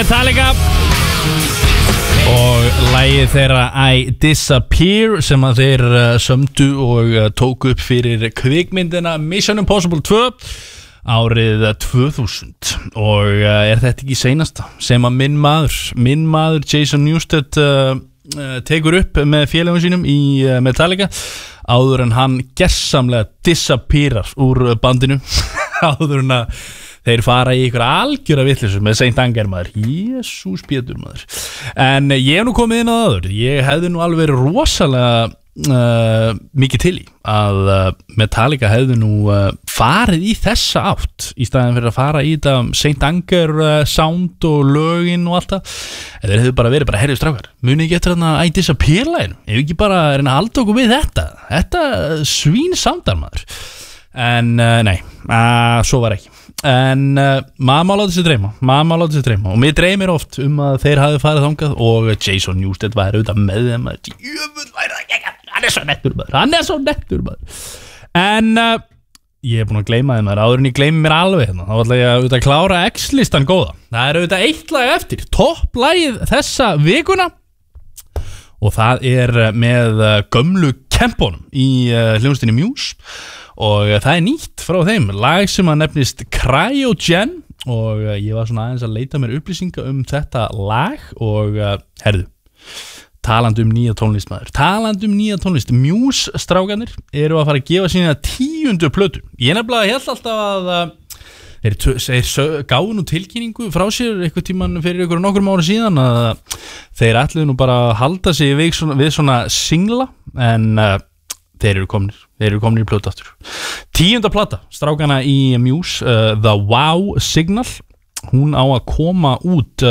Metallica og lagið þeirra I Disappear sem að þeir sömdu og tóku upp fyrir kvikmyndina Mission Impossible 2 árið 2000 og þetta ekki seinasta sem að minn maður Jason Newsted tekur upp með félagum sínum í Metallica áður en hann gersamlega disappearar úr bandinu áður en að þeir fara í ykkur algjöra vitleysu með Saint Anger maður, Jesús Pétur maður. En ég hef nú komið inn á það áður, ég hefði nú alveg rosalega mikið til í að Metallica hefði nú farið í þessa átt í staðin fyrir að fara í þetta Saint Anger sound og lögin og allt það. Þeir hefði bara verið bara, herri strákar, muni ekki eftir þarna I Disappear-læginu, ef ekki bara reyna að halda okkur við þetta svín soundar maður. En nei, svo var ekki. En maður má láta sig dreyma og mér dreymir oft að þeir hafi farið þangað og Jason Newsted var auðvitað með þeim hann er svo nettur maður en ég búin að gleyma þeim áður en ég gleymi mér alveg hérna þá ætla ég að klára X-listan góða það auðvitað eitt lag eftir topplagið þessa vikuna og það með gömlu kempunum í hljómsveitinni Muse og það nýtt frá þeim lag sem að nefnist Cryogen og ég var svona aðeins að leita mér upplýsinga þetta lag og herðu, talandi nýja tónlist maður Muse strákanir eru að fara að gefa sína 10. plötu ég nefnilega held alltaf að þeir gáðu nú tilkynningu frá sér eitthvað tíman fyrir ykkur nokkrum ára síðan að þeir ætluðu nú bara að halda sig við svona singla en þeir eru komnir í plötu aftur 10. plata, strákana í Muse The Wow Signal hún á að koma út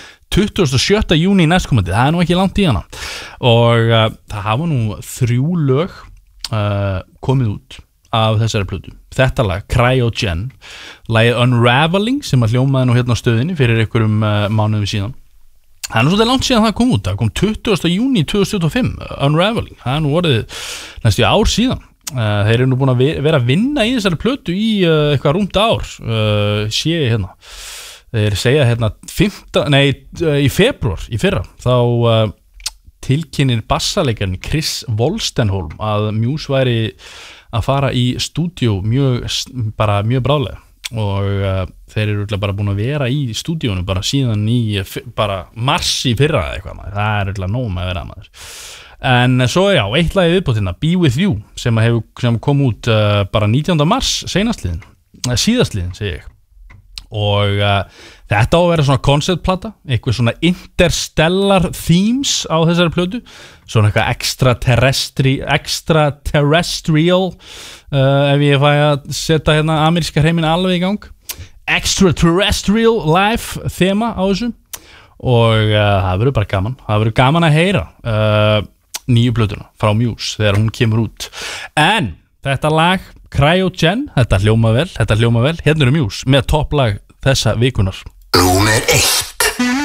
27. júní næstkomandi það nú ekki langt í hana og það hafa nú 3 lög komið út af þessari plötu þetta lag, Cryogen lagið Unraveling sem að hljómaði nú hérna á stöðinni fyrir einhverjum mánuðum síðan það nú svolítið langt síðan það kom út það kom 20. júní 2025 Unraveling, það nú orðið næstu ár síðan þeir eru nú búin að vera að vinna í þessari plötu í eitthvað rúmt ár sé ég hérna þeir segja hérna í februar í fyrra þá tilkynnir bassalekarinn Chris Wolstenholm að Muse væri að fara í stúdíó mjög bráðlega og þeir eru bara búin að vera í stúdíónu bara síðan í bara mars í fyrra eitthvað maður. Það er eitthvað nóg með að vera maður en svo eitt lagið viðbótina Be With You sem kom út bara 19. mars síðastliðin segi ég og þetta á að vera svona konceptplata eitthvað svona interstellar themes á þessari plötu svona eitthvað extraterrestrial ef ég fæ að setja hérna ameríska heiminn alveg í gang extraterrestrial life þema á þessu og það verður bara gaman að heyra nýju plötuna frá Muse þegar hún kemur út en þetta lag Cryogen, þetta hljóma vel hérna eru Muse með topplag þessa vikunar Númer 1